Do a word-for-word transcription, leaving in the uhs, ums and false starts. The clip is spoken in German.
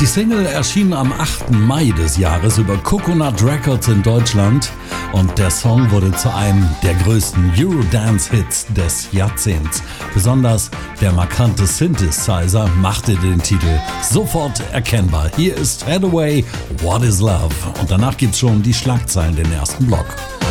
Die Single erschien am achten Mai des Jahres über Coconut Records in Deutschland und der Song wurde zu einem der größten Eurodance-Hits des Jahrzehnts. Besonders der markante Synthesizer machte den Titel sofort erkennbar. Hier ist Hathaway, What is Love? Und danach gibt's schon die Schlagzeilen, den ersten Block.